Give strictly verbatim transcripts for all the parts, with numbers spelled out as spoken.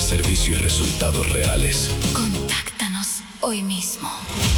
servicio y resultados reales. Contáctanos hoy mismo.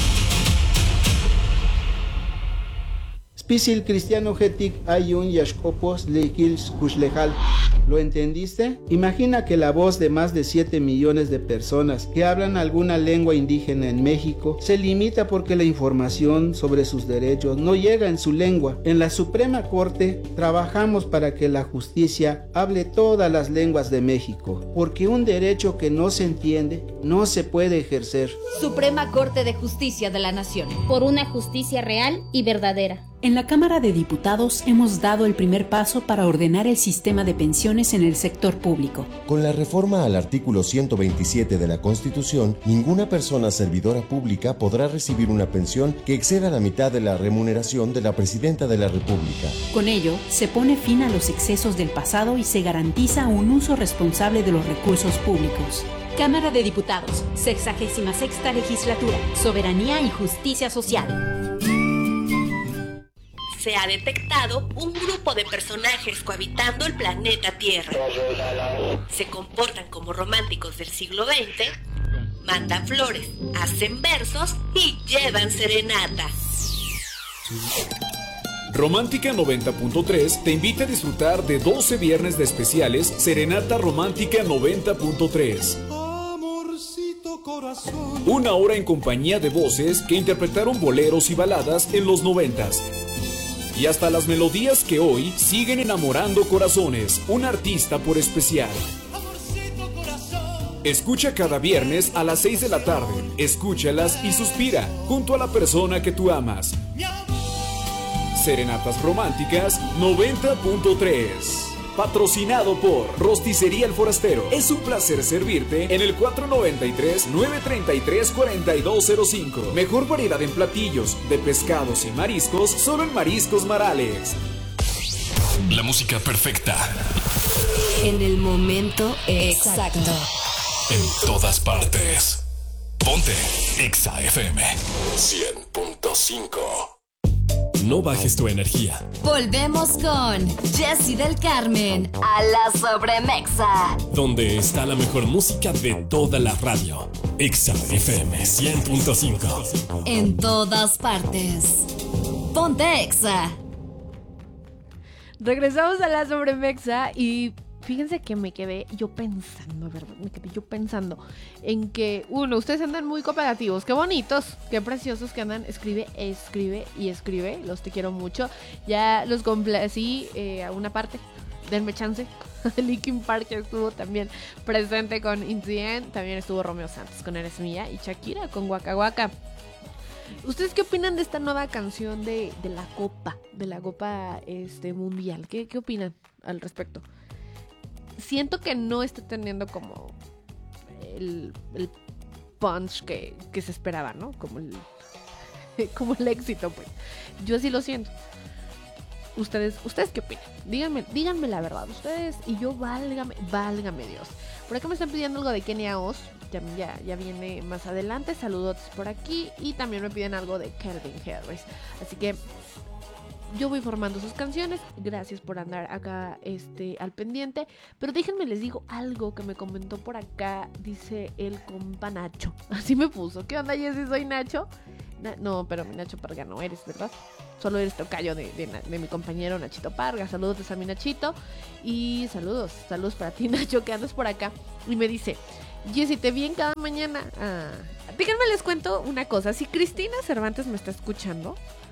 Spisil cristiano hetik ayun yashkopos leikils kushlejal. ¿Lo entendiste? Imagina que la voz de más de siete millones de personas que hablan alguna lengua indígena en México se limita porque la información sobre sus derechos no llega en su lengua. En la Suprema Corte trabajamos para que la justicia hable todas las lenguas de México, porque un derecho que no se entiende no se puede ejercer. Suprema Corte de Justicia de la Nación. Por una justicia real y verdadera. En la Cámara de Diputados hemos dado el primer paso para ordenar el sistema de pensiones en el sector público. Con la reforma al artículo ciento veintisiete de la Constitución, ninguna persona servidora pública podrá recibir una pensión que exceda la mitad de la remuneración de la Presidenta de la República. Con ello, se pone fin a los excesos del pasado y se garantiza un uso responsable de los recursos públicos. Cámara de Diputados, sexagésima sexta legislatura, Soberanía y Justicia Social. Se ha detectado un grupo de personajes cohabitando el planeta Tierra. Se comportan como románticos del siglo veinte, mandan flores, hacen versos y llevan serenata. Romántica noventa punto tres te invita a disfrutar de doce viernes de especiales Serenata Romántica noventa punto tres. Una hora en compañía de voces que interpretaron boleros y baladas en los noventas. Y hasta las melodías que hoy siguen enamorando corazones, un artista por especial. Escucha cada viernes a las seis de la tarde, escúchalas y suspira junto a la persona que tú amas. Serenatas Románticas noventa punto tres. Patrocinado por Rosticería El Forastero. Es un placer servirte en el cuatro noventa y tres, nueve treinta y tres, cuarenta y dos cero cinco. Mejor variedad en platillos, de pescados y mariscos, solo en Mariscos Marales. La música perfecta. En el momento exacto. En todas partes. Ponte Exa F M cien punto cinco. No bajes tu energía. Volvemos con Jessy del Carmen a la Sobremexa, donde está la mejor música de toda la radio. Exa F M cien punto cinco. En todas partes. Ponte Exa. Regresamos a la Sobremexa y fíjense que me quedé yo pensando, ¿verdad? Me quedé yo pensando en que, uno, ustedes andan muy cooperativos, qué bonitos, qué preciosos que andan, escribe, escribe y escribe, los te quiero mucho. Ya los complací eh, a una parte, denme chance. Linkin Park estuvo también presente con In The End, también estuvo Romeo Santos con Eres Mía y Shakira con Waka Waka. ¿Ustedes qué opinan de esta nueva canción de, de la Copa, de la Copa este, Mundial? ¿Qué, qué opinan al respecto? Siento que no está teniendo como el, el punch que, que se esperaba, ¿no? Como el, como el éxito, pues. Yo así lo siento. ¿Ustedes, ¿Ustedes qué opinan? Díganme, díganme la verdad. Ustedes y yo, válgame, válgame Dios. Por acá me están pidiendo algo de Kenia Oz. Ya, ya, ya viene más adelante. Saludos por aquí. Y también me piden algo de Calvin Harris. Así que yo voy formando sus canciones. Gracias por andar acá este, al pendiente. Pero déjenme les digo algo que me comentó por acá. Dice el compa Nacho. Así me puso. ¿Qué onda, Jessy? ¿Soy Nacho? Na- no, pero mi Nacho Parga no eres, ¿verdad? Solo eres tocayo de, de, de mi compañero Nachito Parga. Saludos a mi Nachito. Y saludos, saludos para ti, Nacho, que andas por acá. Y me dice, Jessy, te vi en cada mañana. Ah, déjenme les cuento una cosa. Si Cristina Cervantes me está escuchando,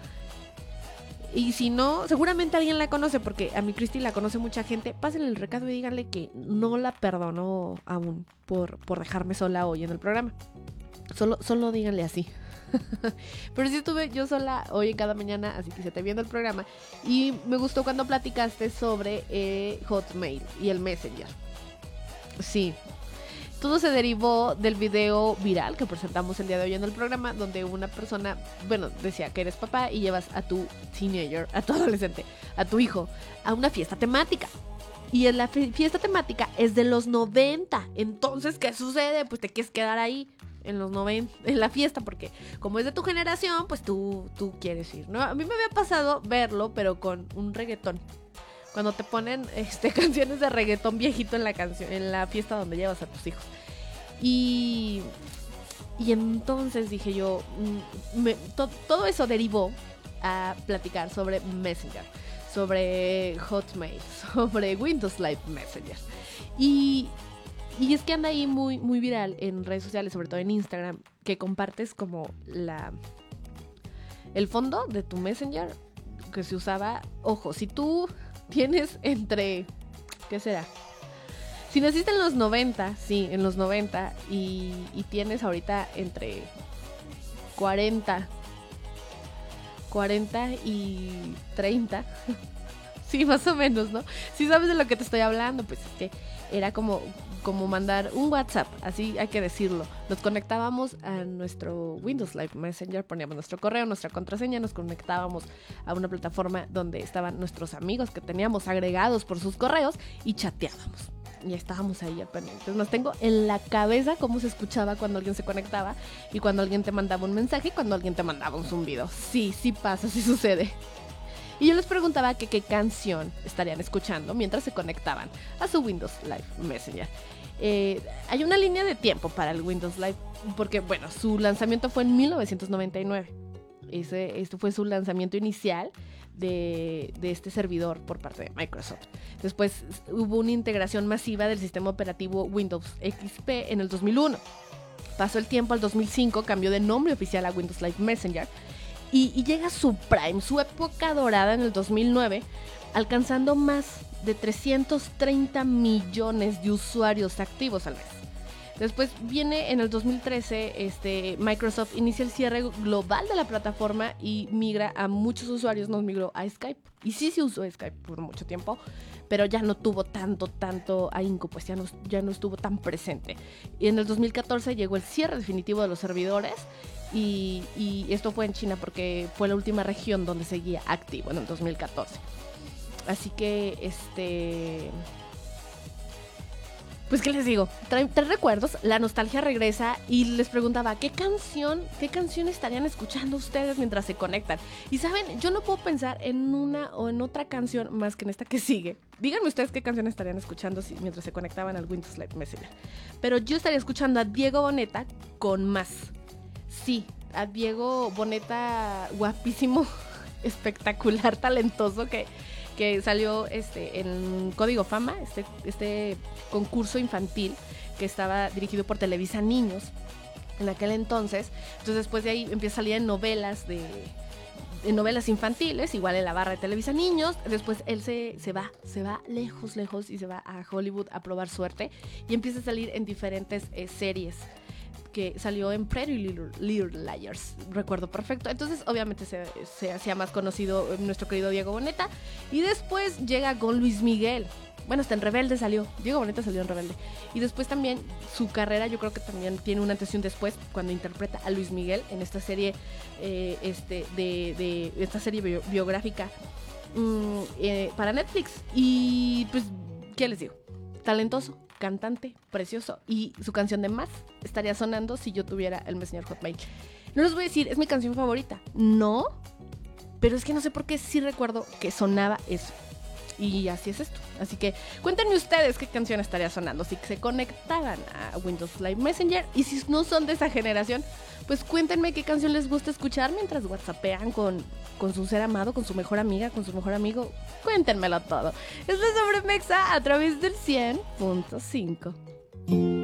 y si no, seguramente alguien la conoce, porque a mi Cristi la conoce mucha gente. Pásenle el recado y díganle que no la perdono aún por, por dejarme sola hoy en el programa. Solo, solo díganle así. Pero sí estuve yo sola hoy en cada mañana, así que se te viendo el programa. Y me gustó cuando platicaste sobre eh, Hotmail y el Messenger. Sí. Todo se derivó del video viral que presentamos el día de hoy en el programa, donde una persona, bueno, decía que eres papá y llevas a tu teenager, a tu adolescente, a tu hijo, a una fiesta temática. Y en la fiesta temática es de los noventa. Entonces, ¿qué sucede? Pues te quieres quedar ahí en los noventa, en la fiesta, porque como es de tu generación, pues tú, tú quieres ir, ¿no? A mí me había pasado verlo, pero con un reggaetón. Cuando te ponen este, canciones de reggaetón viejito en la canción, en la fiesta donde llevas a tus hijos. Y, y entonces dije yo, me, to, todo eso derivó a platicar sobre Messenger, sobre Hotmail, sobre Windows Live Messenger. Y, y es que anda ahí muy, muy viral en redes sociales, sobre todo en Instagram, que compartes como la el fondo de tu Messenger que se usaba. Ojo, si tú tienes entre, ¿qué será? Si naciste en los noventa, sí, en los noventa, y, y tienes ahorita entre cuarenta y treinta, sí, más o menos, ¿no? Si sabes de lo que te estoy hablando, pues es que era como, como mandar un WhatsApp, así hay que decirlo. Nos conectábamos a nuestro Windows Live Messenger, poníamos nuestro correo, nuestra contraseña, nos conectábamos a una plataforma donde estaban nuestros amigos que teníamos agregados por sus correos y chateábamos. Y estábamos ahí al pendiente. Entonces nos tengo en la cabeza cómo se escuchaba cuando alguien se conectaba y cuando alguien te mandaba un mensaje y cuando alguien te mandaba un zumbido. Sí, sí pasa, sí sucede. Y yo les preguntaba que qué canción estarían escuchando mientras se conectaban a su Windows Live Messenger. Eh, hay una línea de tiempo para el Windows Live porque, bueno, su lanzamiento fue en mil novecientos noventa y nueve. Ese, este fue su lanzamiento inicial de, de este servidor por parte de Microsoft. Después hubo una integración masiva del sistema operativo Windows X P en el dos mil uno. Pasó el tiempo, al dos mil cinco cambió de nombre oficial a Windows Live Messenger y, y llega su prime, su época dorada en el dos mil nueve, alcanzando más de trescientos treinta millones de usuarios activos al mes. Después viene en el dos mil trece, este, Microsoft inicia el cierre global de la plataforma y migra a muchos usuarios, nos migró a Skype. Y sí se usó Skype por mucho tiempo, pero ya no tuvo tanto, tanto ahínco, pues ya no, ya no estuvo tan presente. Y en el dos mil catorce llegó el cierre definitivo de los servidores y, y esto fue en China porque fue la última región donde seguía activo en el dos mil catorce. Así que, este... pues, ¿qué les digo? Trae, trae recuerdos, la nostalgia regresa y les preguntaba, ¿qué canción, qué canción estarían escuchando ustedes mientras se conectan? Y saben, yo no puedo pensar en una o en otra canción más que en esta que sigue. Díganme ustedes qué canción estarían escuchando si, mientras se conectaban al Windows Live Messenger. Pero yo estaría escuchando a Diego Boneta con Más. Sí, a Diego Boneta guapísimo, espectacular, talentoso, que... que salió este, en Código Fama, este, este concurso infantil que estaba dirigido por Televisa Niños en aquel entonces. Entonces después de ahí empieza a salir en novelas de, de novelas infantiles, igual en la barra de Televisa Niños. Después él se, se va, se va lejos, lejos y se va a Hollywood a probar suerte y empieza a salir en diferentes eh, series. Que salió en Pretty Little, Little Liars, recuerdo perfecto. Entonces obviamente se, se hacía más conocido nuestro querido Diego Boneta. Y después llega con Luis Miguel. Bueno, hasta en Rebelde salió. Diego Boneta salió en Rebelde. Y después también su carrera, yo creo que también tiene un antes y un después, cuando interpreta a Luis Miguel en esta serie eh, este, de, de esta serie bio, biográfica mmm, eh, para Netflix. Y pues, ¿qué les digo? Talentoso, cantante, precioso, y su canción de Más estaría sonando si yo tuviera el Messenger Hotmail. No les voy a decir, es mi canción favorita, no, pero es que no sé por qué sí recuerdo que sonaba eso. Y así es esto. Así que cuéntenme ustedes qué canción estaría sonando si se conectaran a Windows Live Messenger. Y si no son de esa generación, pues cuéntenme qué canción les gusta escuchar mientras whatsappean con, con su ser amado, con su mejor amiga, con su mejor amigo. Cuéntenmelo todo. Esto es Sobre Mexa a través del cien punto cinco.